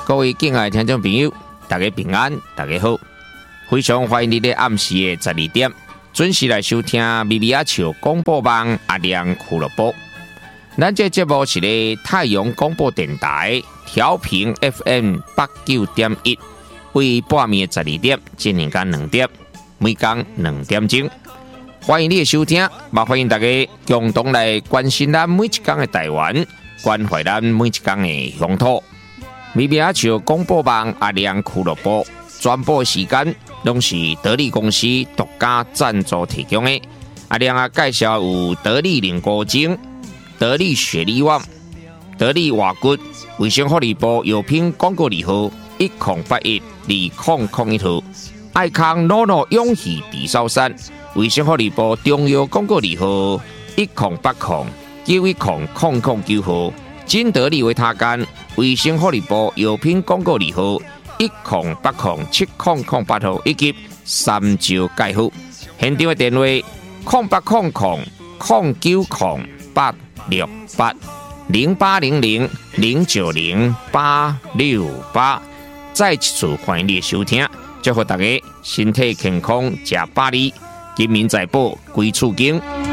各位敬爱的听众朋友，大家平安，大家好！非常欢迎你在暗时的12点准时来收听咪咪阿笑广播网阿亮俱乐部。咱这节目是咧太阳广播电台调频 FM 89.1，为半暝的12点进行到2点，每天2点钟。欢迎你的收听，也欢迎大家共同来关心咱每一天的台湾，关怀咱每一天的乡土。咪咪阿笑广播网阿亮俱乐部全部时间拢是得力公司独家赞助提供的。阿亮啊，介绍有得力凝固精、得力雪力旺、得力瓦骨、卫生福利部药品广告字号10812001号，爱康诺诺永续地烧山，卫生福利部中药广告字号1080910009号，金得力维他干，卫生福利部药品广告字号10807008号，以及三招介护。现场的电话0800090868，0800090868。再一次欢迎你的收听，祝福大家身体健康，吃百里，金民财宝归厝经。